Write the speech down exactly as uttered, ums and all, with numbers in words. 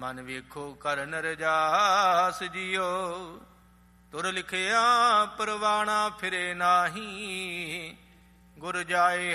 ਮਨ ਵੇਖੋ ਕਰਨ ਰਜਾਸ ਜਿਉ। ਤੁਰ ਲਿਖਿਆ ਪਰਵਾਣਾ ਫਿਰੇ ਨਾਹੀ, ਗੁਰ ਜਾਏ